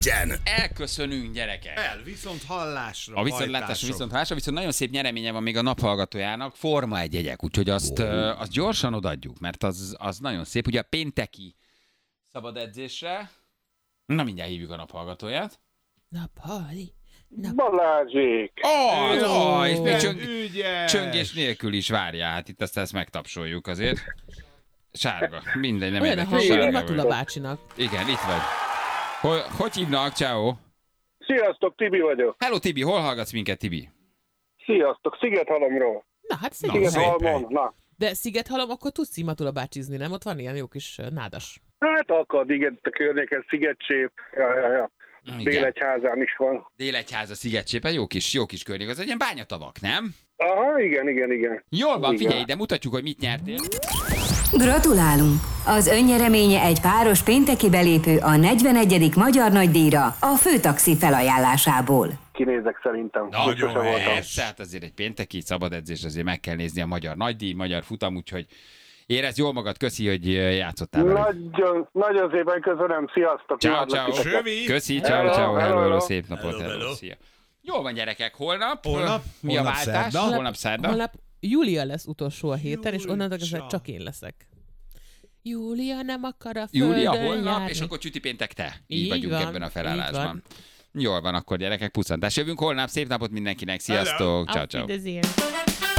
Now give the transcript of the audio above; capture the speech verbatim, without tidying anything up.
Elköszönünk, gyerekek. El, viszont hallásra. A viszontlátásra, viszont hallásra, viszont nagyon szép nyereménye van még a naphallgatójának, Forma egy jegyek, úgyhogy azt, oh. azt gyorsan odaadjuk, mert az, az nagyon szép. Ugye a pénteki szabad edzésre, na mindjárt hívjuk a naphallgatóját. Naphali. Nap... Balázsék! Oh, oh, oh, és még csöng, ügyes. csöngés nélkül is várjál, hát itt azt ezt megtapsoljuk azért. Sárga, mindegy, nem olyan a érdekes. hangja, mint Matula bácsinak. Igen, itt vagy. Hogy, hogy hívnak? Ciao. Sziasztok, Tibi vagyok. Hello Tibi, hol hallgatsz minket, Tibi? Sziasztok, Szigethalomról. Na hát Na, szép. Szigethalmon, na. De Szigethalom, akkor tudsz így Matula bácsizni, nem? Ott van ilyen jó kis nádas. Hát akad, igen, a környéken Szigetcsép. Ja, ja, ja. Délegyházán is van. Délegyháza, Szigetcsépen, jó kis, jó kis környék. Az egy ilyen bányatavak, nem? Aha, igen, igen, igen. Jól van, igen. figyelj, de mutatjuk, hogy mit nyertél. Gratulálunk! Az önnyereménye egy páros pénteki belépő a negyvenegyedik Magyar Nagydíjra a Főtaxi felajánlásából. Kinézek szerintem. Nagyon persze, hát azért egy pénteki szabad edzés, azért meg kell nézni a Magyar Nagydíj, Magyar Futam, úgyhogy érezd jól magad, köszi, hogy játszottál velünk. Nagyon, nagyon szépen köszönöm, sziasztok! Ciao, ciao. Köszi, ciao, ciao, hello, hello, szép napot, Hello, hello, hello. szia. Jól van, gyerekek, holnap? Holnap? Mi Holnap a váltás? szerda? Holnap szerda? Holnap Júlia lesz utolsó a héten, és onnantól Júlia. kezdve csak én leszek. Júlia nem akar a földön Júlia, holnap, járni. és akkor csüti péntek te. Így, Így vagyunk van, ebben a így felállásban. van. Jól van, akkor gyerekek, puszantás. Jövünk holnap, szép napot mindenkinek, sziasztok, ciao, ciao. Auf Wiedersehen.